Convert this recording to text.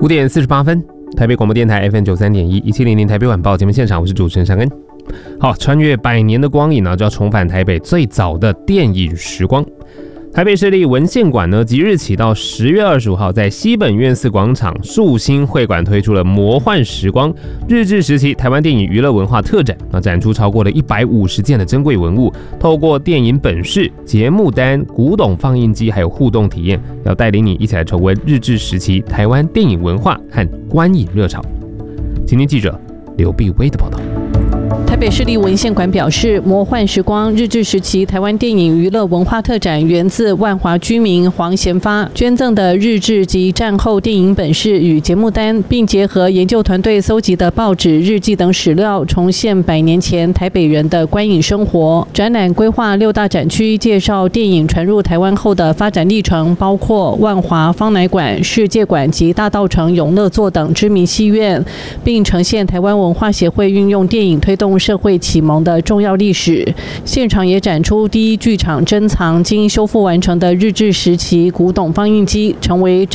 5:48，台北广播电台 FM93.1，1700台北晚报节目现场，我是主持人尚恩。好，穿越100年的光影呢，就要重返台北最早的电影时光。台北市立文献馆呢，即日起到10月25号，在西本院寺广场树新会馆推出了魔幻时光日治时期台湾电影娱乐文化特展，展出超过了150件的珍贵文物，透过电影本事、节目单、古董放映机还有互动体验，要带领你一起来重温日治时期台湾电影文化和观影热潮。今天记者刘碧威的报道。 台北市立文献馆表示，魔幻时光日治时期台湾电影娱乐文化特展源自万华居民黄贤发捐赠的日治及战后电影本事与节目单，并结合研究团队搜集的报纸、日记等史料，重现100年前台北人的观影生活。展览规划6大展区，介绍电影传入台湾后的发展历程，包括万华方乃馆、世界馆及大稻埕永乐座等知名戏院，并呈现台湾文化协会运用电影推动社会启蒙的重要历史。现场也展出第一剧场珍藏经修复完成的日治时期古董放映机，成为